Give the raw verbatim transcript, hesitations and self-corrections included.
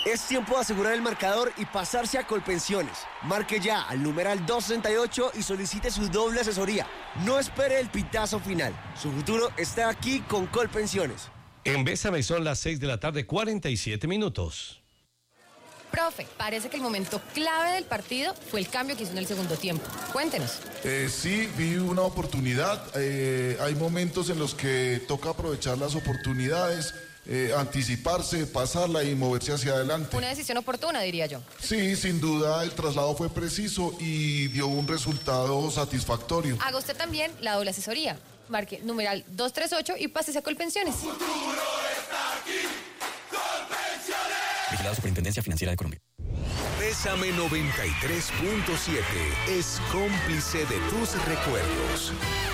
Es tiempo de asegurar el marcador y pasarse a Colpensiones. Marque ya al numeral doscientos sesenta y ocho y solicite su doble asesoría. No espere el pitazo final. Su futuro está aquí con Colpensiones. En Bésame son las seis de la tarde, cuarenta y siete minutos. Profe, parece que el momento clave del partido fue el cambio que hizo en el segundo tiempo. Cuéntenos. Eh, sí, vi una oportunidad. Eh, hay momentos en los que toca aprovechar las oportunidades, eh, anticiparse, pasarla y moverse hacia adelante. Una decisión oportuna, diría yo. Sí, sin duda el traslado fue preciso y dio un resultado satisfactorio. Haga usted también la doble asesoría. Marque numeral doscientos treinta y ocho y pásese a Colpensiones. Futuro está aquí. Colpensiones. Vigilado Superintendencia Financiera de Colombia. Bésame noventa y tres punto siete es cómplice de tus recuerdos.